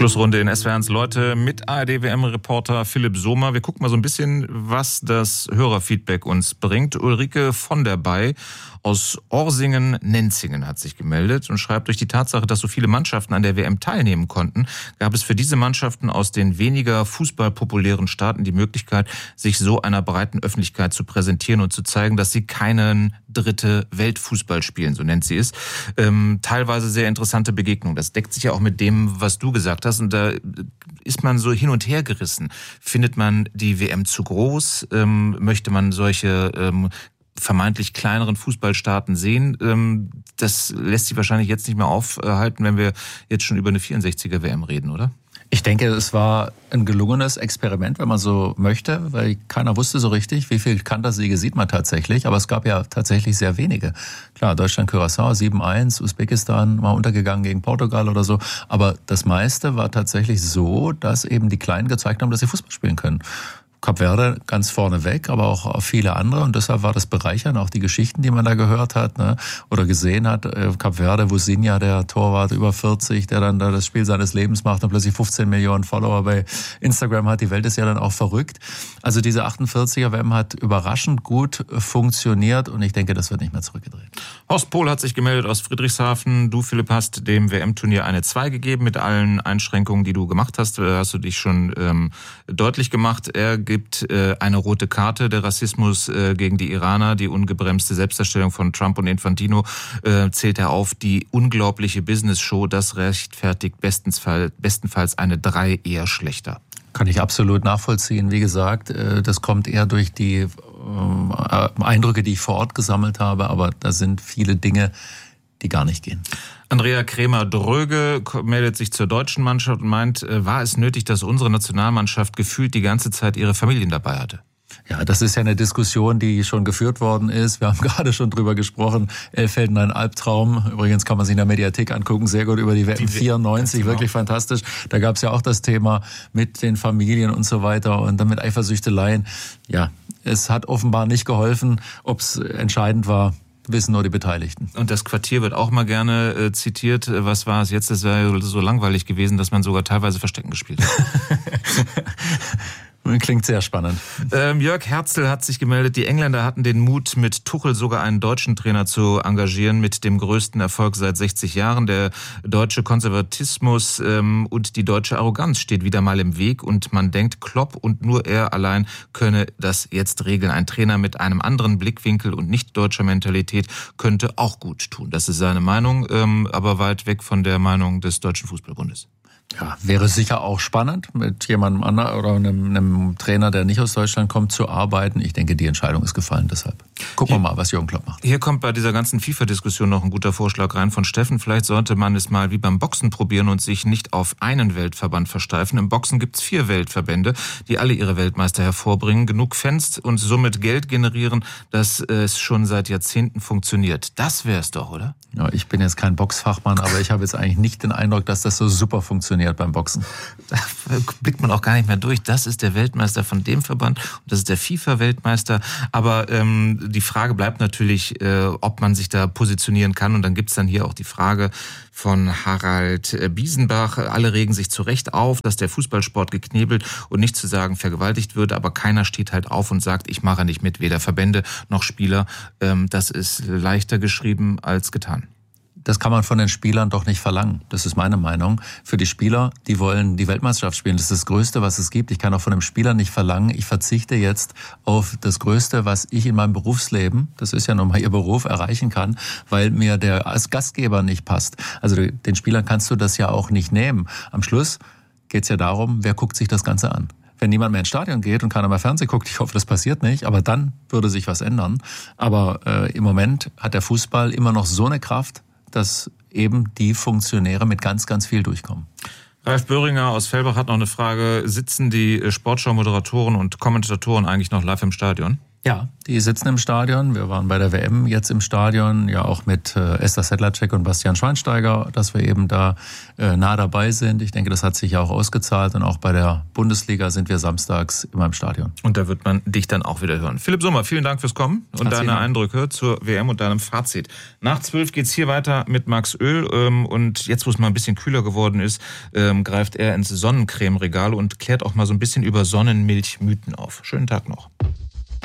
Schlussrunde in SWR1 Leute mit ARD-WM-Reporter Philipp Sohmer. Wir gucken mal so ein bisschen, was das Hörerfeedback uns bringt. Ulrike von der Bay aus Orsingen-Nenzingen hat sich gemeldet und schreibt, durch die Tatsache, dass so viele Mannschaften an der WM teilnehmen konnten, gab es für diese Mannschaften aus den weniger fußballpopulären Staaten die Möglichkeit, sich so einer breiten Öffentlichkeit zu präsentieren und zu zeigen, dass sie keinen dritte Weltfußball spielen, so nennt sie es. Teilweise sehr interessante Begegnung. Das deckt sich ja auch mit dem, was du gesagt hast. Und da ist man so hin und her gerissen. Findet man die WM zu groß? Möchte man solche vermeintlich kleineren Fußballstaaten sehen? Das lässt sich wahrscheinlich jetzt nicht mehr aufhalten, wenn wir jetzt schon über eine 64er WM reden, oder? Ich denke, es war ein gelungenes Experiment, wenn man so möchte, weil keiner wusste so richtig, wie viel Kantersiege sieht man tatsächlich, aber es gab ja tatsächlich sehr wenige. Klar, Deutschland, Curaçao 7-1, Usbekistan mal untergegangen gegen Portugal oder so, aber das meiste war tatsächlich so, dass eben die Kleinen gezeigt haben, dass sie Fußball spielen können. Kap Verde ganz vorne weg, aber auch viele andere, und deshalb war das bereichernd, auch die Geschichten, die man da gehört hat, ne, oder gesehen hat. Kap Verde, Vusinha, der Torwart über 40, der dann da das Spiel seines Lebens macht und plötzlich 15 Millionen Follower bei Instagram hat. Die Welt ist ja dann auch verrückt. Also diese 48er WM hat überraschend gut funktioniert und ich denke, das wird nicht mehr zurückgedreht. Horst Pohl hat sich gemeldet aus Friedrichshafen. Du, Philipp, hast dem WM-Turnier eine 2 gegeben mit allen Einschränkungen, die du gemacht hast. Hast du dich schon deutlich gemacht. Er gibt eine rote Karte. Der Rassismus gegen die Iraner, die ungebremste Selbstdarstellung von Trump und Infantino, zählt er auf. Die unglaubliche Business-Show, das rechtfertigt bestenfalls eine 3 eher schlechter. Kann ich absolut nachvollziehen. Wie gesagt, das kommt eher durch die Eindrücke, die ich vor Ort gesammelt habe, aber da sind viele Dinge, die gar nicht gehen. Andrea Kremer-Dröge meldet sich zur deutschen Mannschaft und meint, war es nötig, dass unsere Nationalmannschaft gefühlt die ganze Zeit ihre Familien dabei hatte? Ja, das ist ja eine Diskussion, die schon geführt worden ist. Wir haben gerade schon drüber gesprochen. Elffelden, ein Albtraum. Übrigens kann man sich in der Mediathek angucken. Sehr gut über die WM 94. Genau. Wirklich fantastisch. Da gab es ja auch das Thema mit den Familien und so weiter und dann mit Eifersüchteleien. Ja, es hat offenbar nicht geholfen. Ob es entscheidend war, wissen nur die Beteiligten. Und das Quartier wird auch mal gerne zitiert. Was war es jetzt? Das wäre so langweilig gewesen, dass man sogar teilweise Verstecken gespielt hat. Klingt sehr spannend. Jörg Herzl hat sich gemeldet, die Engländer hatten den Mut, mit Tuchel sogar einen deutschen Trainer zu engagieren, mit dem größten Erfolg seit 60 Jahren. Der deutsche Konservatismus und die deutsche Arroganz steht wieder mal im Weg und man denkt, Klopp und nur er allein könne das jetzt regeln. Ein Trainer mit einem anderen Blickwinkel und nicht deutscher Mentalität könnte auch gut tun. Das ist seine Meinung, aber weit weg von der Meinung des Deutschen Fußballbundes. Ja, wäre sicher auch spannend, mit jemandem anderen oder einem Trainer, der nicht aus Deutschland kommt, zu arbeiten. Ich denke, die Entscheidung ist gefallen, deshalb. Gucken wir mal, was Jürgen Klopp macht. Hier kommt bei dieser ganzen FIFA-Diskussion noch ein guter Vorschlag rein von Steffen. Vielleicht sollte man es mal wie beim Boxen probieren und sich nicht auf einen Weltverband versteifen. Im Boxen gibt's 4 Weltverbände, die alle ihre Weltmeister hervorbringen, genug Fans und somit Geld generieren, dass es schon seit Jahrzehnten funktioniert. Das wär's doch, oder? Ja, ich bin jetzt kein Boxfachmann, aber ich habe jetzt eigentlich nicht den Eindruck, dass das so super funktioniert beim Boxen. Da blickt man auch gar nicht mehr durch. Das ist der Weltmeister von dem Verband und das ist der FIFA-Weltmeister. Aber die Frage bleibt natürlich, ob man sich da positionieren kann. Und dann gibt's dann hier auch die Frage von Harald Biesenbach. Alle regen sich zu Recht auf, dass der Fußballsport geknebelt und nicht zu sagen vergewaltigt wird. Aber keiner steht halt auf und sagt, ich mache nicht mit, weder Verbände noch Spieler. Das ist leichter geschrieben als getan. Das kann man von den Spielern doch nicht verlangen. Das ist meine Meinung. Für die Spieler, die wollen die Weltmeisterschaft spielen. Das ist das Größte, was es gibt. Ich kann auch von einem Spieler nicht verlangen, ich verzichte jetzt auf das Größte, was ich in meinem Berufsleben, das ist ja nun mal ihr Beruf, erreichen kann, weil mir der als Gastgeber nicht passt. Also den Spielern kannst du das ja auch nicht nehmen. Am Schluss geht's ja darum, wer guckt sich das Ganze an. Wenn niemand mehr ins Stadion geht und keiner mehr Fernsehen guckt, ich hoffe, das passiert nicht, aber dann würde sich was ändern. Aber im Moment hat der Fußball immer noch so eine Kraft, dass eben die Funktionäre mit ganz, ganz viel durchkommen. Ralf Böhringer aus Fellbach hat noch eine Frage. Sitzen die Sportschau-Moderatoren und Kommentatoren eigentlich noch live im Stadion? Ja, die sitzen im Stadion. Wir waren bei der WM jetzt im Stadion, ja auch mit Esther Sedlacek und Bastian Schweinsteiger, dass wir eben da nah dabei sind. Ich denke, das hat sich ja auch ausgezahlt. Und auch bei der Bundesliga sind wir samstags immer im Stadion. Und da wird man dich dann auch wieder hören. Philipp Sommer, vielen Dank fürs Kommen und deine Eindrücke zur WM und deinem Fazit. Nach 12 geht's hier weiter mit Max Oehl. Und jetzt, wo es mal ein bisschen kühler geworden ist, greift er ins Sonnencreme-Regal und klärt auch mal so ein bisschen über Sonnenmilchmythen auf. Schönen Tag noch.